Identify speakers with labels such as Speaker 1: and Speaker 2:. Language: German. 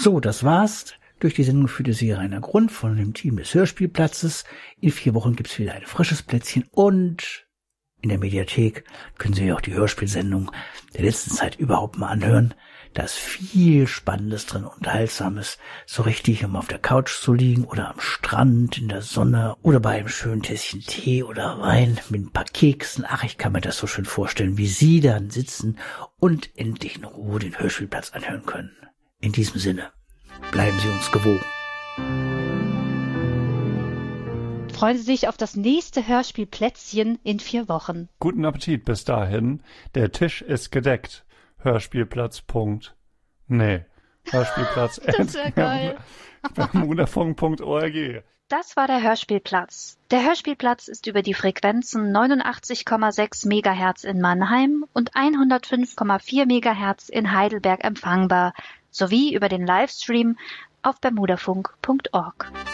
Speaker 1: So, das war's. Durch die Sendung führte sie Rainer Grund von dem Team des Hörspielplatzes. In 4 Wochen gibt's wieder ein frisches Plätzchen und in der Mediathek können Sie auch die Hörspielsendung der letzten Zeit überhaupt mal anhören. Da ist viel Spannendes drin, Unterhaltsames, so richtig, um auf der Couch zu liegen oder am Strand, in der Sonne oder bei einem schönen Tässchen Tee oder Wein mit ein paar Keksen. Ach, ich kann mir das so schön vorstellen, wie Sie dann sitzen und endlich in Ruhe den Hörspielplatz anhören können. In diesem Sinne, bleiben Sie uns gewogen.
Speaker 2: Freuen Sie sich auf das nächste Hörspielplätzchen in 4 Wochen.
Speaker 3: Guten Appetit bis dahin. Der Tisch ist gedeckt. Hörspielplatz. Hörspielplatz.
Speaker 2: Das wäre geil.
Speaker 3: bermudafunk.org.
Speaker 4: Das war der Hörspielplatz. Der Hörspielplatz ist über die Frequenzen 89,6 MHz in Mannheim und 105,4 MHz in Heidelberg empfangbar, sowie über den Livestream auf bermudafunk.org.